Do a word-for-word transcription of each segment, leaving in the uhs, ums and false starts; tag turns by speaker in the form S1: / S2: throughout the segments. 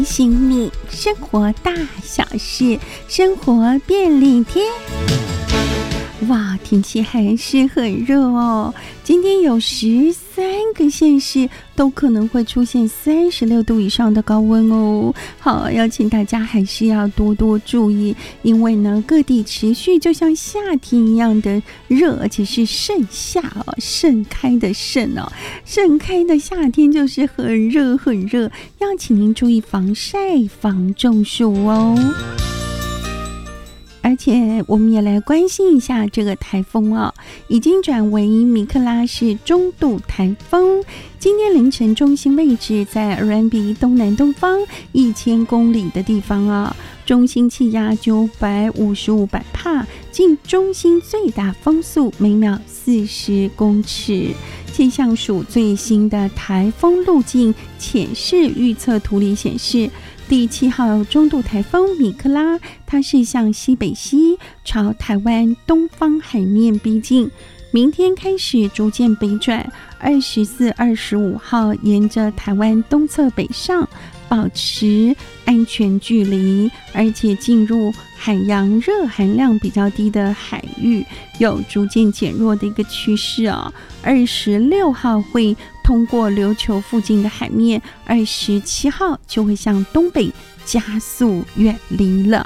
S1: 醒你生活大小事，生活便利贴。哇，天气还是很热哦。今天有十三个县市都可能会出现三十六度以上的高温哦。好，要请大家还是要多多注意，因为呢，各地持续就像夏天一样的热，而且是盛夏哦，盛开的盛哦，盛开的夏天就是很热很热，要请您注意防晒、防中暑哦。而且我们也来关心一下这个台风啊，已经转为米克拉是中度台风。今天凌晨中心位置在儿兰比东南东方一千公里的地方啊，中心气压九百五十五百帕，近中心最大风速每秒四十公尺。气象署最新的台风路径浅势预测图里显示，第七号中度台风米克拉，它是向西北西朝台湾东方海面逼近，明天开始逐渐北转，二十四、二十五号沿着台湾东侧北上，保持安全距离，而且进入海洋热含量比较低的海域，有逐渐减弱的一个趋势啊。二十六号会通过琉球附近的海面，二十七号就会向东北加速远离了。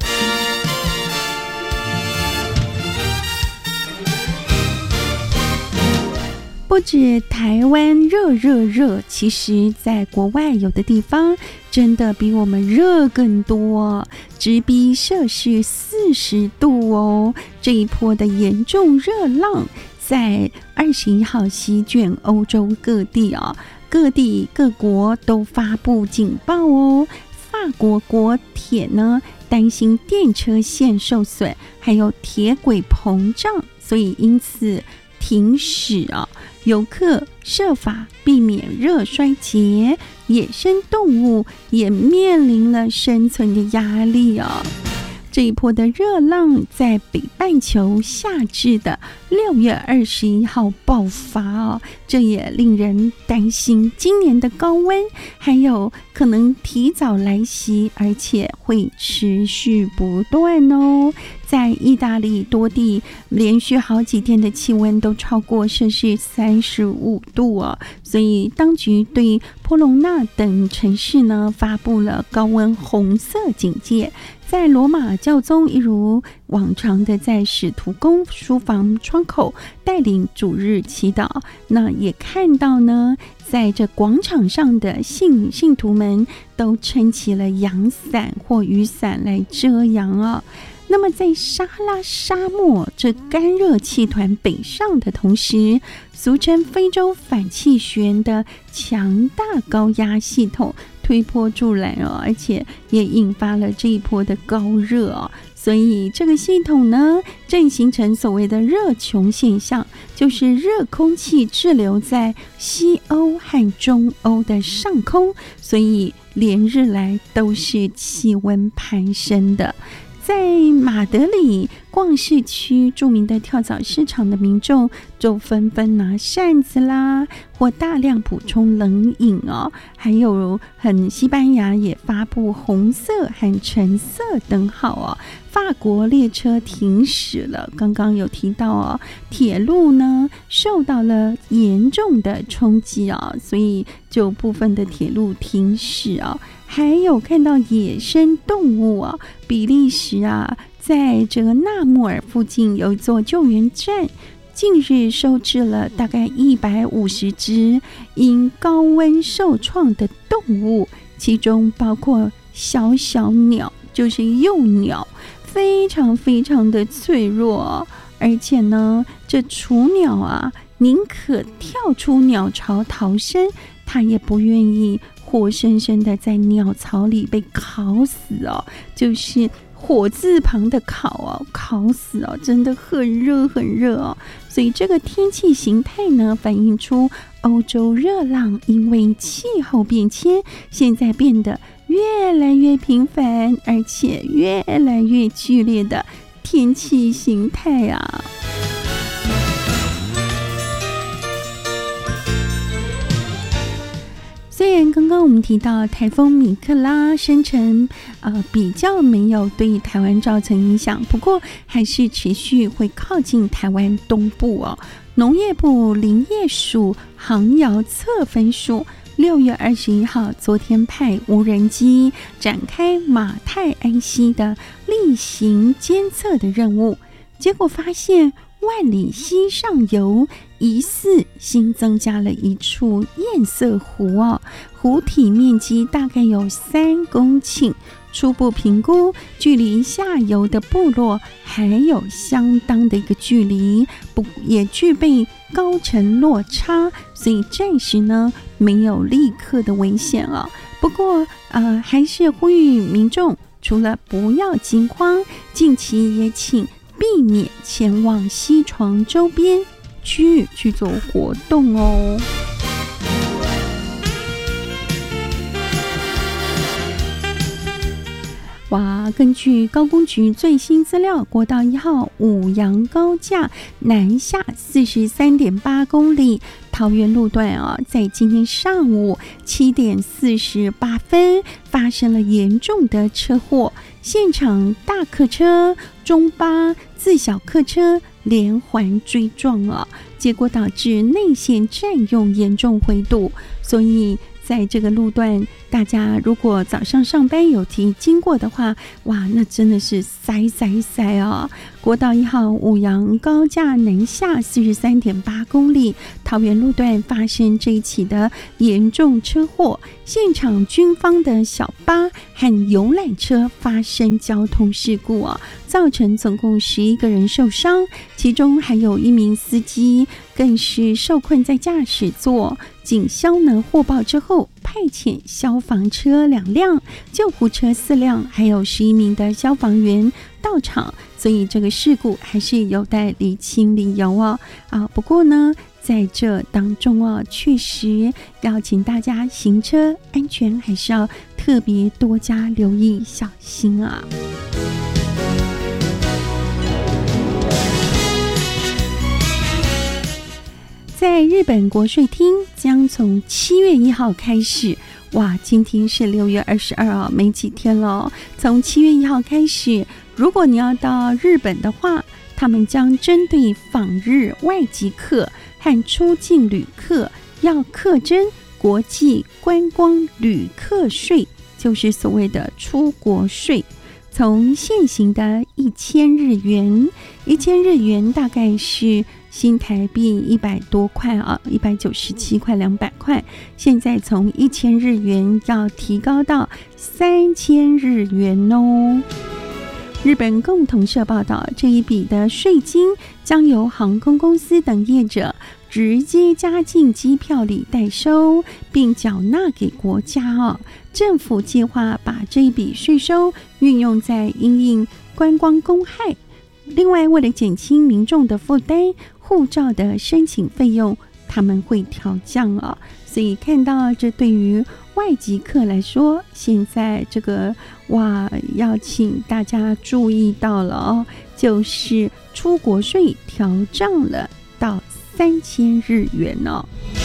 S1: 不止台湾热热热，其实在国外有的地方真的比我们热更多，直逼摄氏四十度哦。这一波的严重热浪在二十一号席卷欧洲各地啊，各地各国都发布警报哦。法国国铁呢担心电车线受损，还有铁轨膨胀，所以因此停驶啊。游客设法避免热衰竭，野生动物也面临了生存的压力啊。这一波的热浪在北半球夏至的六月二十一号爆发哦，这也令人担心今年的高温还有可能提早来袭，而且会持续不断哦。在意大利多地连续好几天的气温都超过摄氏三十五度哦，所以当局对波隆纳等城市呢发布了高温红色警戒。在罗马，教宗一如往常的在使徒宫书房窗口带领主日祈祷，那也看到呢，在这广场上的信信徒们都撑起了阳伞或雨伞来遮阳啊。那么在撒哈拉沙漠这干热气团北上的同时，俗称非洲反气旋的强大高压系统推波助澜哦，而且也引发了这一波的高热哦，所以这个系统呢正形成所谓的热穹现象，就是热空气滞留在西欧和中欧的上空，所以连日来都是气温攀升的。在马德里逛市区著名的跳蚤市场的民众就纷纷拿扇子啦，或大量补充冷饮哦。还有很西班牙也发布红色和橙色灯号哦。法国列车停驶了，刚刚有提到哦，铁路呢受到了严重的冲击啊、哦，所以就部分的铁路停驶啊、哦。还有看到野生动物啊，比利时啊，在这个纳穆尔附近有一座救援站，近日收治了大概一百五十只因高温受创的动物，其中包括小小鸟，就是幼鸟，非常非常的脆弱，而且呢，这雏鸟啊，宁可跳出鸟巢逃生，它也不愿意活生生的在鸟巢里被烤死哦，就是火字旁的烤哦，烤死哦，真的很热很热哦。所以这个天气形态呢，反映出欧洲热浪因为气候变迁，现在变得越来越频繁，而且越来越剧烈的天气形态啊。 虽然刚刚我们提到台风米克拉生成呃比较没有对台湾造成影响，不过还是持续会靠近台湾东部哦。农业部林业署航遥测分署六月二十一号昨天派无人机展开马太安溪的例行监测的任务，结果发现万里溪上游疑似新增加了一处堰塞湖哦，湖体面积大概有三公顷，初步评估距离下游的部落还有相当的一个距离，不也具备高程落差，所以暂时呢没有立刻的危险哦。不过呃还是呼吁民众除了不要惊慌，近期也请避免前往溪床周边区域去做活动哦。哇，根据高工局最新资料，国道一号五杨高架南下 四十三点八 公里桃园路段啊，在今天上午七点四十八分发生了严重的车祸，现场大客车、中巴、自小客车连环追撞啊，结果导致内线占用严重灰度，所以在这个路段，大家如果早上上班有提经过的话，哇，那真的是塞塞塞哦！国道一号五杨高架南下 四十三点八 公里桃园路段发生这一起的严重车祸，现场军方的小巴和游览车发生交通事故哦，造成总共十一个人受伤，其中还有一名司机更是受困在驾驶座。警消呢获报之后，派遣消防车两辆、救护车四辆，还有十一名的消防员到场，所以这个事故还是有待厘清理由哦。啊，不过呢，在这当中哦，确实要请大家行车安全还是要特别多加留意小心啊。在日本国税厅将从七月一号开始，哇，今天是六月二十二号，没几天了。从七月一号开始，如果你要到日本的话，他们将针对访日外籍客和出境旅客要课征国际观光旅客税，就是所谓的出国税。从现行的一千日元，一千日元大概是新台币一百多块啊，一百九十七块两百块。现在从一千日元要提高到三千日元哦。日本共同社报道，这一笔的税金将由航空公司等业者直接加进机票里代收，并缴纳给国家哦。政府计划把这一笔税收运用在因应观光公害。另外，为了减轻民众的负担，护照的申请费用他们会调降哦。所以看到这对于外籍客来说，现在这个哇，要请大家注意到了哦，就是出国税调涨了到三千日元哦。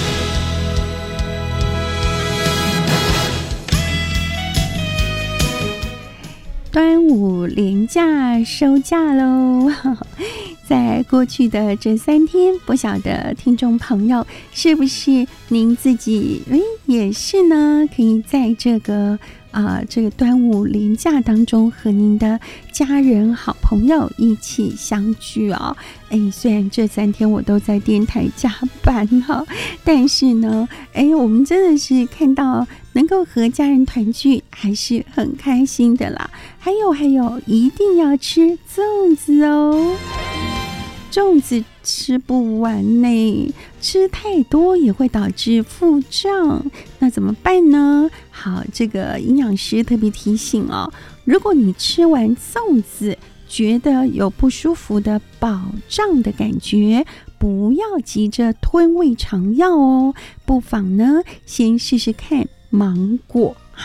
S1: 端午连假收假喽，在过去的这三天，不晓得听众朋友是不是您自己诶也是呢？可以在这个啊、呃、这个端午连假当中和您的家人好朋友一起相聚哦。哎，虽然这三天我都在电台加班哈、哦，但是呢，哎，我们真的是看到能够和家人团聚，还是很开心的啦。还有还有，一定要吃粽子哦。粽子吃不完呢，吃太多也会导致腹胀，那怎么办呢？好，这个营养师特别提醒哦，如果你吃完粽子觉得有不舒服的饱胀的感觉，不要急着吞胃肠药哦，不妨呢先试试看芒果哈。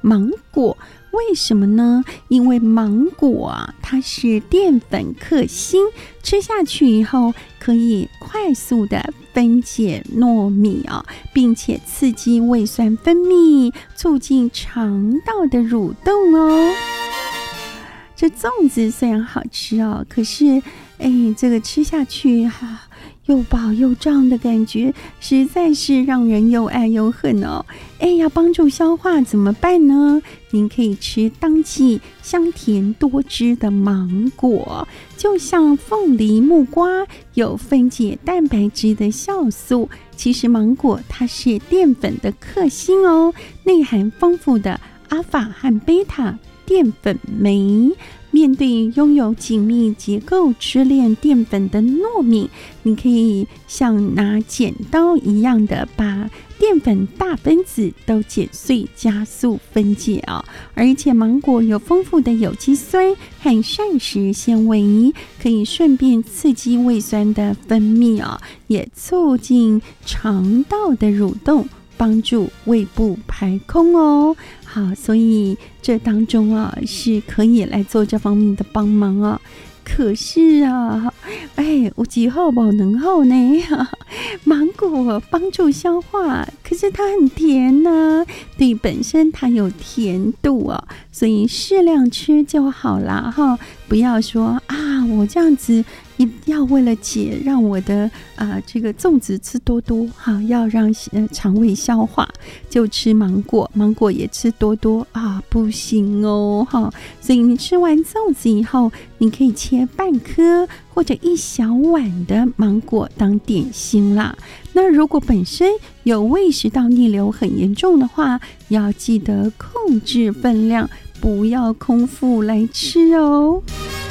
S1: 芒果。为什么呢？因为芒果啊，它是淀粉克星，吃下去以后可以快速的分解糯米啊，并且刺激胃酸分泌，促进肠道的蠕动哦。这粽子虽然好吃哦，可是哎，这个吃下去哈、啊，又饱又胀的感觉，实在是让人又爱又恨哦。哎，要帮助消化怎么办呢？您可以吃当季香甜多汁的芒果，就像凤梨、木瓜有分解蛋白质的酵素，其实芒果它是淀粉的克星哦，内含丰富的阿法和贝塔淀粉酶。面对拥有紧密结构支链淀粉的糯米，你可以像拿剪刀一样的把淀粉大分子都剪碎，加速分解啊！而且芒果有丰富的有机酸和膳食纤维，可以顺便刺激胃酸的分泌啊，也促进肠道的蠕动，帮助胃部排空哦。好，所以这当中啊是可以来做这方面的帮忙啊。可是啊，哎，有几后不能后呢？芒果帮助消化，可是它很甜呢、啊，对，本身它有甜度啊，所以适量吃就好啦哈，不要说啊，我这样子一要为了解让我的啊、呃、这个粽子吃多多哈，要让呃肠胃消化就吃芒果，芒果也吃多多啊，不行哦哈，所以你吃完粽子以后，你可以切半颗或者一小碗的芒果当点心啦。那如果本身有胃食道逆流很严重的话，要记得控制分量，不要空腹来吃哦。